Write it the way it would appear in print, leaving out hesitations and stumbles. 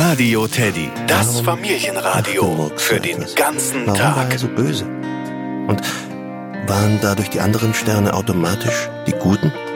Radio Teddy, das Familienradio für den ganzen Warum Tag. war er so böse? Und waren dadurch die anderen Sterne automatisch die Guten?